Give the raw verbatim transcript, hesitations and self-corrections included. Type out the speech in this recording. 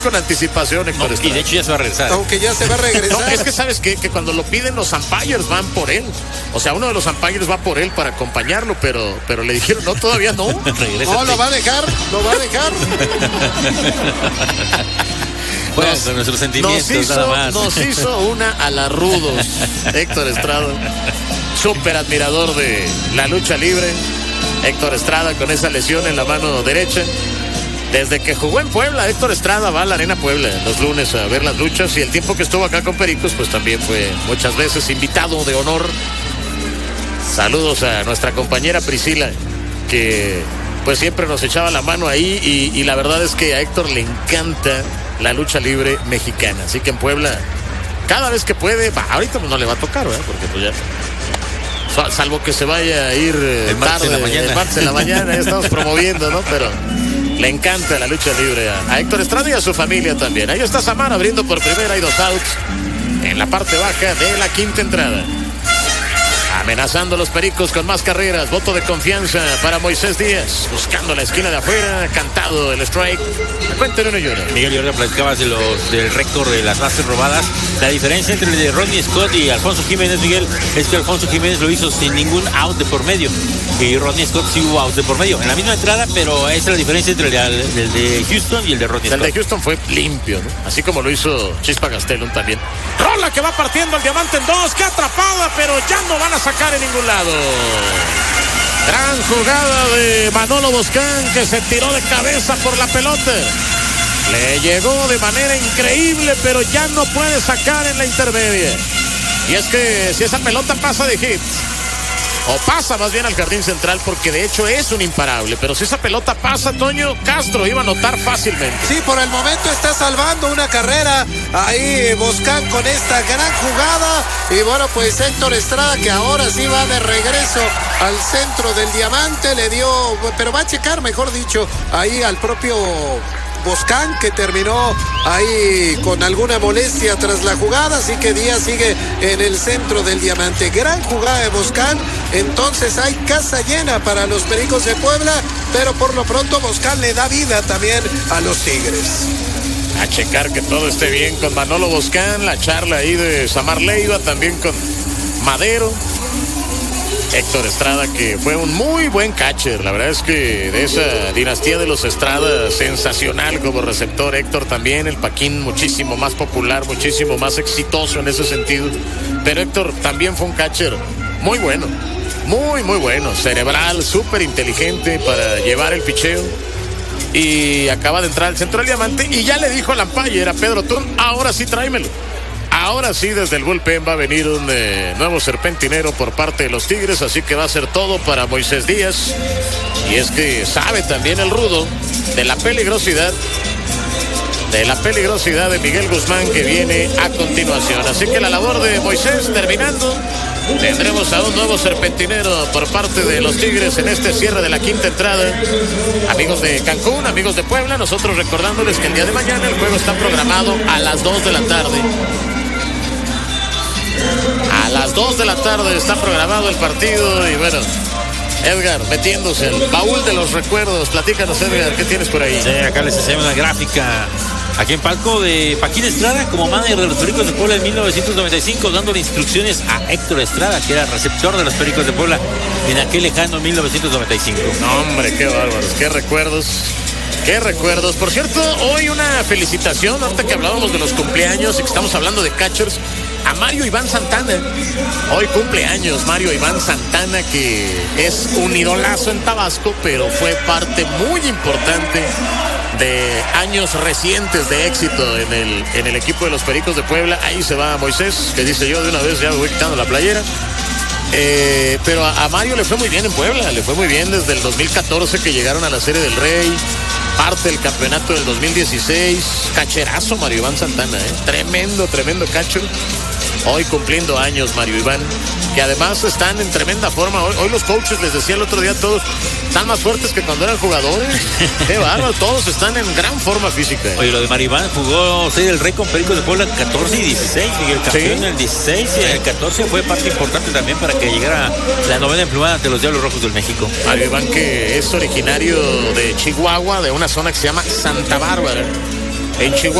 con anticipación, Héctor no, Estrada. Y de hecho ya se va a regresar. Aunque ya se va a regresar. No, es que sabes qué? Que cuando lo piden los umpires van por él. O sea, uno de los umpires va por él para acompañarlo, pero, pero le dijeron, no, todavía no. No, lo va a dejar, lo va a dejar. Juegan con nuestros sentimientos, nos hizo, nada más. Nos hizo una a la rudos, Héctor Estrada. Súper admirador de la lucha libre. Héctor Estrada con esa lesión en la mano derecha. Desde que jugó en Puebla, Héctor Estrada va a la Arena Puebla los lunes a ver las luchas, y el tiempo que estuvo acá con Pericos, pues también fue muchas veces invitado de honor. Saludos a nuestra compañera Priscila, que pues siempre nos echaba la mano ahí, y, y la verdad es que a Héctor le encanta la lucha libre mexicana. Así que en Puebla, cada vez que puede, bah, ahorita pues no le va a tocar, ¿verdad? Porque pues ya, salvo que se vaya a ir el tarde, en la mañana. el martes en la mañana, ya estamos promoviendo, ¿no? Pero le encanta la lucha libre a, a Héctor Estrada y a su familia también. Ahí está Samar abriendo por primera, hay dos outs en la parte baja de la quinta entrada. Amenazando a los Pericos con más carreras. Voto de confianza para Moisés Díaz. Buscando la esquina de afuera. Cantado el strike. Cuéntenme uno y uno. Miguel, y ahora platicabas de los, del récord de las bases robadas. La diferencia entre el de Rodney Scott y Alfonso Jiménez, Miguel, es que Alfonso Jiménez lo hizo sin ningún out de por medio. Y Rodney Scott sí hubo out de por medio. En la misma entrada, pero esa es la diferencia entre el de, el de Houston y el de Rodney Scott. El de Houston fue limpio, ¿no? Así como lo hizo Chispa Gastelum también. Rola que va partiendo el diamante en dos. ¡Qué atrapada! Pero ya no van a sacar en ningún lado. Gran jugada de Manolo Boscán, que se tiró de cabeza por la pelota. Le llegó de manera increíble, pero ya no puede sacar en la intermedia. Y es que si esa pelota pasa de hit, o pasa más bien al jardín central, porque de hecho es un imparable, pero si esa pelota pasa, Toño, Castro iba a anotar fácilmente. Sí, por el momento está salvando una carrera ahí Boscán con esta gran jugada. Y bueno, pues Héctor Estrada, que ahora sí va de regreso al centro del diamante, le dio, pero va a checar, mejor dicho, ahí al propio Boscán, que terminó ahí con alguna molestia tras la jugada, así que Díaz sigue en el centro del diamante. Gran jugada de Boscán. Entonces hay casa llena para los Pericos de Puebla, pero por lo pronto Boscán le da vida también a los Tigres. A checar que todo esté bien con Manolo Boscán, la charla ahí de Samar Leiva, también con Madero. Héctor Estrada, que fue un muy buen catcher. La verdad es que de esa dinastía de los Estrada, sensacional como receptor. Héctor también, el Paquín muchísimo más popular, muchísimo más exitoso en ese sentido. Pero Héctor también fue un catcher muy bueno, muy, muy bueno. Cerebral, súper inteligente para llevar el picheo. Y acaba de entrar al centro del diamante y ya le dijo al umpire, a Pedro Turn, ahora sí tráemelo. Ahora sí, desde el bullpen va a venir un eh, nuevo serpentinero por parte de los Tigres, así que va a ser todo para Moisés Díaz. Y es que sabe también el rudo de la peligrosidad, de la peligrosidad de Miguel Guzmán, que viene a continuación. Así que la labor de Moisés terminando. Tendremos a un nuevo serpentinero por parte de los Tigres en este cierre de la quinta entrada. Amigos de Cancún, amigos de Puebla, nosotros recordándoles que el día de mañana el juego está programado a las dos de la tarde. A las dos de la tarde está programado el partido. Y bueno, Edgar, metiéndose el baúl de los recuerdos. Platícanos, Edgar, ¿qué tienes por ahí? Sí, acá les enseño una gráfica aquí en palco de Paquín Estrada como manager de los Pericos de Puebla en mil novecientos noventa y cinco, dándole instrucciones a Héctor Estrada, que era receptor de los Pericos de Puebla en aquel lejano mil novecientos noventa y cinco. No, hombre, qué bárbaros, qué recuerdos. Qué recuerdos. Por cierto, hoy una felicitación, ahorita que hablábamos de los cumpleaños y que estamos hablando de catchers, a Mario Iván Santana. Hoy cumpleaños Mario Iván Santana, que es un idolazo en Tabasco, pero fue parte muy importante de años recientes de éxito en el, en el equipo de los Pericos de Puebla. Ahí se va Moisés, que dice yo de una vez ya me voy quitando la playera. Eh, pero a, a Mario le fue muy bien en Puebla, le fue muy bien desde el dos mil catorce, que llegaron a la Serie del Rey, parte del campeonato del dos mil dieciséis. Cacherazo Mario Iván Santana, ¿eh? Tremendo, tremendo catcher. Hoy cumpliendo años Mario Iván, que además están en tremenda forma. Hoy, hoy los coaches, les decía el otro día, todos están más fuertes que cuando eran jugadores. Qué bárbaro, todos están en gran forma física. Oye, lo de Mario Iván, jugó Serie del Rey con Pericos de Puebla catorce y dieciséis, Miguel, campeón en ¿Sí? el dieciséis, y en el catorce fue parte importante también para que llegara la novena emplumada ante los Diablos Rojos del México. Mario Iván, que es originario de Chihuahua, de una zona que se llama Santa Bárbara. en Chihuahua.